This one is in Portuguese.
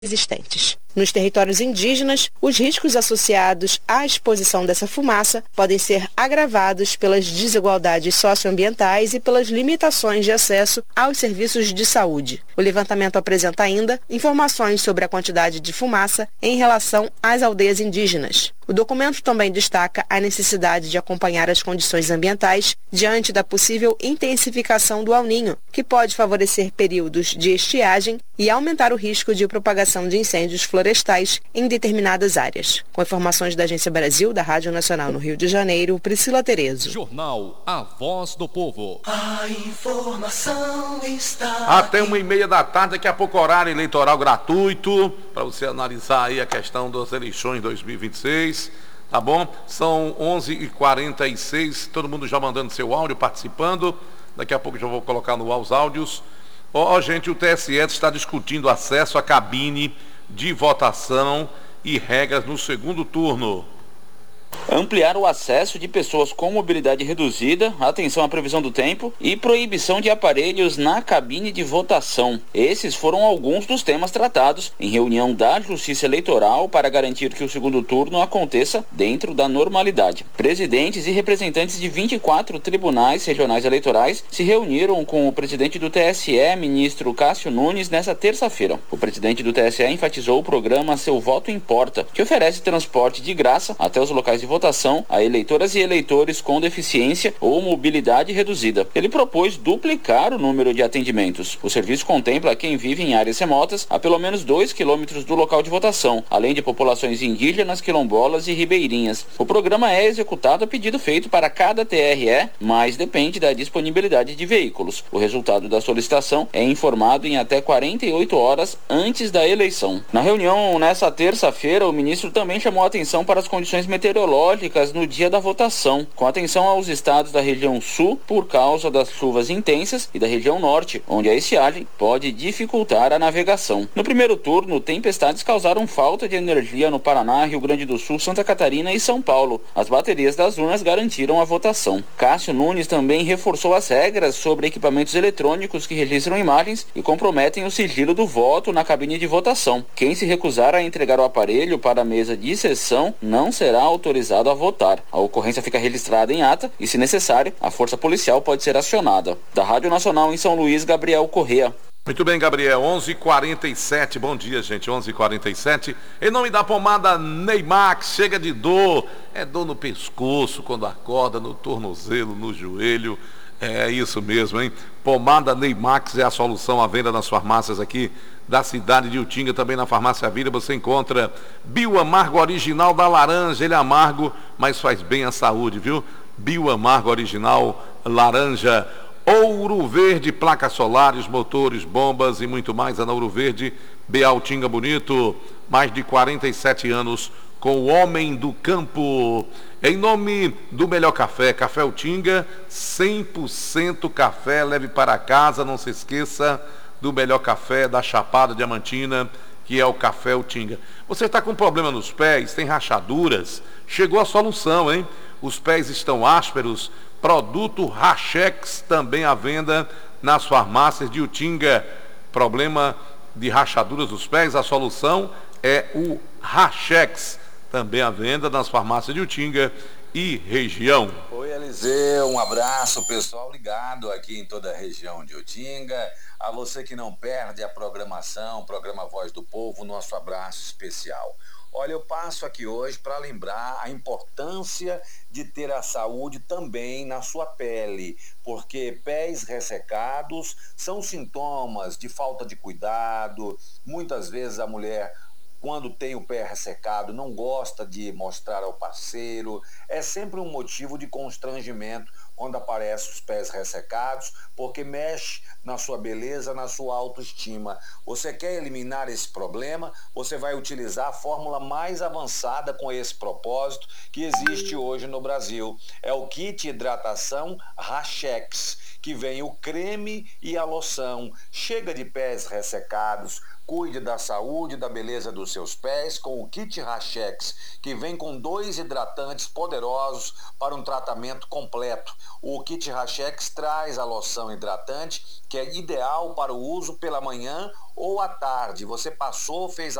existentes. Nos territórios indígenas, os riscos associados à exposição dessa fumaça podem ser agravados pelas desigualdades socioambientais e pelas limitações de acesso aos serviços de saúde. O levantamento apresenta ainda informações sobre a quantidade de fumaça em relação às aldeias indígenas. O documento também destaca a necessidade de acompanhar as condições ambientais diante da possível intensificação do El Niño, que pode favorecer períodos de estiagem e aumentar o risco de propagação de incêndios florestais em determinadas áreas. Com informações da Agência Brasil, da Rádio Nacional no Rio de Janeiro, Priscila Terezo. Jornal A Voz do Povo. A informação está até 1h30 da tarde, daqui a pouco horário eleitoral gratuito, para você analisar aí a questão das eleições 2026, tá bom? São 11h46, todo mundo já mandando seu áudio, participando, daqui a pouco já vou colocar no ar os áudios. Gente, o TSE está discutindo acesso à cabine de votação e regras no segundo turno. Ampliar o acesso de pessoas com mobilidade reduzida, atenção à previsão do tempo e proibição de aparelhos na cabine de votação. Esses foram alguns dos temas tratados em reunião da Justiça Eleitoral para garantir que o segundo turno aconteça dentro da normalidade. Presidentes e representantes de 24 tribunais regionais eleitorais se reuniram com o presidente do TSE, ministro Cássio Nunes, nesta terça-feira. O presidente do TSE enfatizou o programa Seu Voto Importa, que oferece transporte de graça até os locais de votação a eleitoras e eleitores com deficiência ou mobilidade reduzida. Ele propôs duplicar o número de atendimentos. O serviço contempla quem vive em áreas remotas a pelo menos 2 quilômetros do local de votação, além de populações indígenas, quilombolas e ribeirinhas. O programa é executado a pedido feito para cada TRE, mas depende da disponibilidade de veículos. O resultado da solicitação é informado em até 48 horas antes da eleição. Na reunião nessa terça-feira, o ministro também chamou a atenção para as condições meteorológicas no dia da votação, com atenção aos estados da região sul por causa das chuvas intensas e da região norte, onde a estiagem pode dificultar a navegação. No primeiro turno, tempestades causaram falta de energia no Paraná, Rio Grande do Sul, Santa Catarina e São Paulo. As baterias das urnas garantiram a votação. Cássio Nunes também reforçou as regras sobre equipamentos eletrônicos que registram imagens e comprometem o sigilo do voto na cabine de votação. Quem se recusar a entregar o aparelho para a mesa de sessão não será autorizado a votar. A ocorrência fica registrada em ata e, se necessário, a força policial pode ser acionada. Da Rádio Nacional em São Luís, Gabriel Corrêa. Muito bem, Gabriel, 11h47, bom dia, gente, 11h47. Em nome da pomada Neymax, chega de dor, é dor no pescoço, quando acorda, no tornozelo, no joelho, é isso mesmo, hein? Pomada Neymax é a solução à venda nas farmácias aqui da cidade de Utinga, também na Farmácia Vida você encontra Bioamargo Original da Laranja, ele é amargo, mas faz bem à saúde, viu? Bioamargo Original Laranja. Ouro Verde, placas solares, motores, bombas e muito mais. A Ouro Verde, BA Utinga Bonito, mais de 47 anos com o homem do campo. Em nome do melhor café, Café Utinga, 100% café, leve para casa, não se esqueça do melhor café da Chapada Diamantina, que é o Café Utinga. Você está com problema nos pés, tem rachaduras? Chegou a solução, hein? Os pés estão ásperos, produto Rachex também à venda nas farmácias de Utinga. Problema de rachaduras nos pés, a solução é o Rachex, também à venda nas farmácias de Utinga e região. Oi, LZ, um abraço, pessoal ligado aqui em toda a região de Utinga. A você que não perde a programação, programa Voz do Povo, nosso abraço especial. Olha, eu passo aqui hoje para lembrar a importância de ter a saúde também na sua pele, porque pés ressecados são sintomas de falta de cuidado. Muitas vezes a mulher, quando tem o pé ressecado, não gosta de mostrar ao parceiro. É sempre um motivo de constrangimento quando aparecem os pés ressecados, porque mexe na sua beleza, na sua autoestima. Você quer eliminar esse problema? Você vai utilizar a fórmula mais avançada com esse propósito que existe hoje no Brasil. É o kit hidratação Rachex, que vem o creme e a loção. Chega de pés ressecados, cuide da saúde e da beleza dos seus pés com o Kit Rachex, que vem com 2 hidratantes poderosos para um tratamento completo. O Kit Rachex traz a loção hidratante, que é ideal para o uso pela manhã ou à tarde. Você passou, fez a